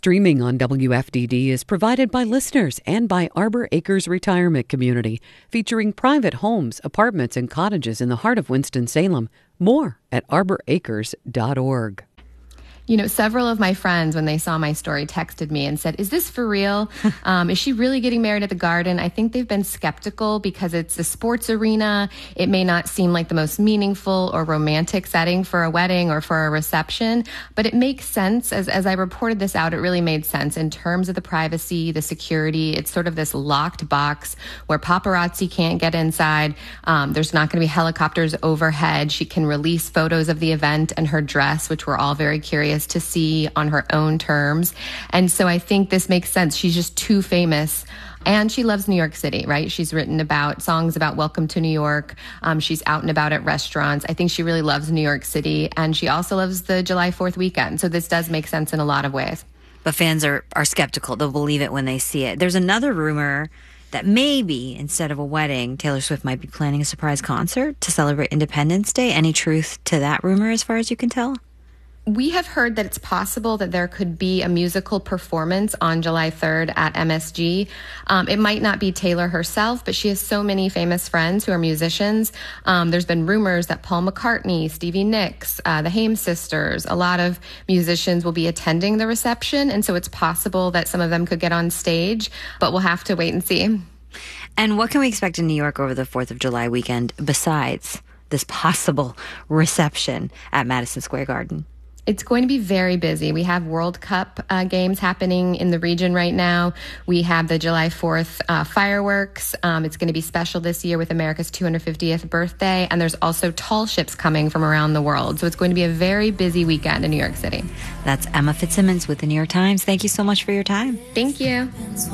Streaming on WFDD is provided by listeners and by Arbor Acres Retirement Community, featuring private homes, apartments, and cottages in the heart of Winston-Salem. More at arboracres.org. You know, several of my friends, when they saw my story, texted me and said, is this for real? Is she really getting married at the Garden? I think they've been skeptical because it's a sports arena. It may not seem like the most meaningful or romantic setting for a wedding or for a reception, but it makes sense. As I reported this out, it really made sense in terms of the privacy, the security. It's sort of this locked box where paparazzi can't get inside. There's not going to be helicopters overhead. She can release photos of the event and her dress, which we're all very curious to see on her own terms. And so I think this makes sense. She's just too famous. And she loves New York City, right? She's written about songs about Welcome to New York. She's out and about at restaurants. I think she really loves New York City. And she also loves the July 4th weekend. So this does make sense in a lot of ways. But fans are skeptical. They'll believe it when they see it. There's another rumor that maybe instead of a wedding, Taylor Swift might be planning a surprise concert to celebrate Independence Day. Any truth to that rumor as far as you can tell? We have heard that it's possible that there could be a musical performance on July 3rd at MSG. It might not be Taylor herself, but she has so many famous friends who are musicians. There's been rumors that Paul McCartney, Stevie Nicks, the Haim sisters, a lot of musicians will be attending the reception. And so it's possible that some of them could get on stage, but we'll have to wait and see. And what can we expect in New York over the 4th of July weekend besides this possible reception at Madison Square Garden? It's going to be very busy. We have World Cup games happening in the region right now. We have the July 4th fireworks. It's going to be special this year with America's 250th birthday. And there's also tall ships coming from around the world. So it's going to be a very busy weekend in New York City. That's Emma Fitzsimmons with the New York Times. Thank you so much for your time. Thank you.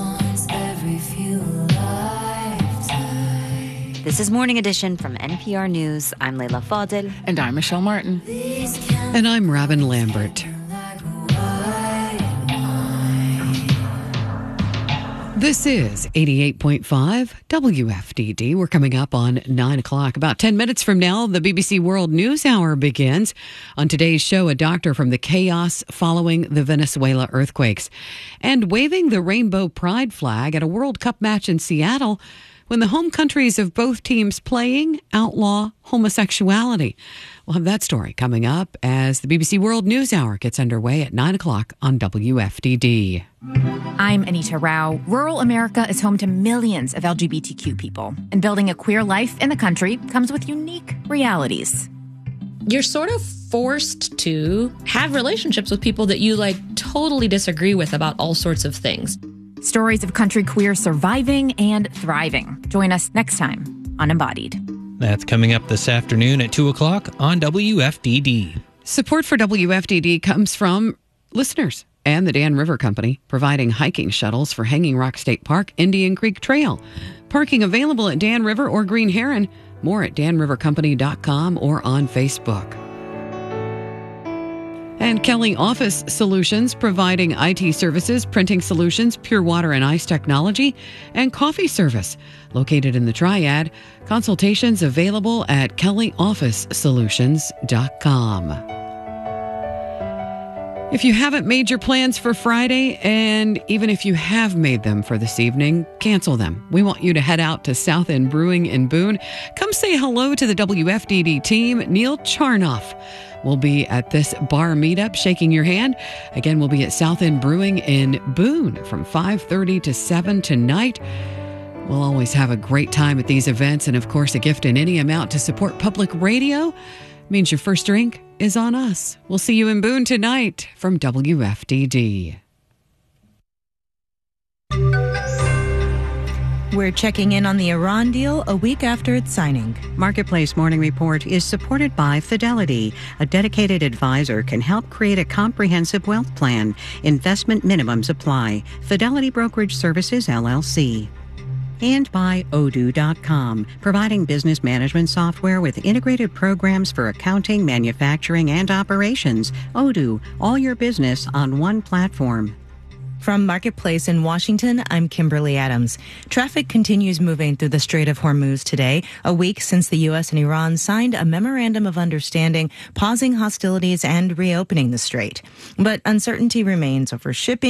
This is Morning Edition from NPR News. I'm Leila Fadel. And I'm Michelle Martin. And I'm Robin Lambert. This is 88.5 WFDD. We're coming up on 9 o'clock. About 10 minutes from now, the BBC World News Hour begins. On today's show, a doctor from the chaos following the Venezuela earthquakes. And waving the rainbow pride flag at a World Cup match in Seattle when the home countries of both teams playing outlaw homosexuality. We'll have that story coming up as the BBC World News Hour gets underway at 9 o'clock on WFDD. I'm Anita Rao. Rural America is home to millions of LGBTQ people, and building a queer life in the country comes with unique realities. You're sort of forced to have relationships with people that you totally disagree with about all sorts of things. Stories of country queer surviving and thriving. Join us next time on Embodied. That's coming up this afternoon at 2 o'clock on WFDD. Support for WFDD comes from listeners and the Dan River Company, providing hiking shuttles for Hanging Rock State Park, Indian Creek Trail. Parking available at Dan River or Green Heron. More at danrivercompany.com or on Facebook. And Kelly Office Solutions, providing IT services, printing solutions, pure water and ice technology, and coffee service. Located in the Triad. Consultations available at kellyofficesolutions.com. If you haven't made your plans for Friday, and even if you have made them for this evening, cancel them. We want you to head out to South End Brewing in Boone. Come say hello to the WFDD team. Neil Charnoff will be at this bar meetup, shaking your hand. Again, we'll be at South End Brewing in Boone from 5:30 to 7 tonight. We'll always have a great time at these events, and of course, a gift in any amount to support public radio means your first drink is on us. We'll see you in Boone tonight from WFDD. We're checking in on the Iran deal a week after its signing. Marketplace Morning Report is supported by Fidelity. A dedicated advisor can help create a comprehensive wealth plan. Investment minimums apply. Fidelity Brokerage Services, LLC. And by Odoo.com, providing business management software with integrated programs for accounting, manufacturing, and operations. Odoo, all your business on one platform. From Marketplace in Washington, I'm Kimberly Adams. Traffic continues moving through the Strait of Hormuz today, a week since the U.S. and Iran signed a memorandum of understanding, pausing hostilities and reopening the strait. But uncertainty remains over shipping